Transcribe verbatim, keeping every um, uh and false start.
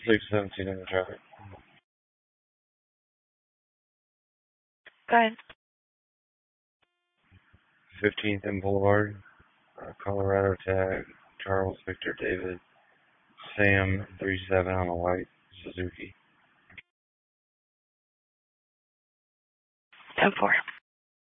six seventeen in the traffic. Go ahead. fifteenth and Boulevard, uh, Colorado tag, Charles Victor David, Sam three seven on a white Suzuki. ten four.